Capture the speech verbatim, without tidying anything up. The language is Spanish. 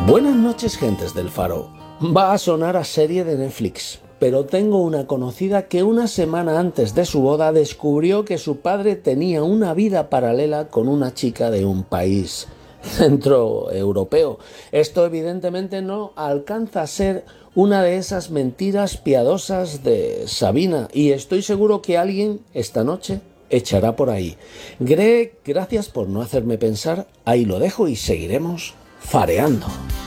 Buenas noches, gentes del Faro. Va a sonar a serie de Netflix, pero tengo una conocida que una semana antes de su boda descubrió que su padre tenía una vida paralela con una chica de un país centroeuropeo. Esto evidentemente no alcanza a ser una de esas mentiras piadosas de Sabina, y estoy seguro que alguien esta noche echará por ahí. Greg, gracias por no hacerme pensar. Ahí lo dejo y seguiremos fareando.